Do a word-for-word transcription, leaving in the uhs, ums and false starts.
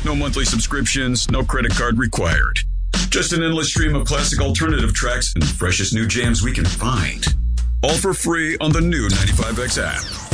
No monthly subscriptions, no credit card required. Just an endless stream of classic alternative tracks and the freshest new jams we can find. All for free on the new ninety-five X app.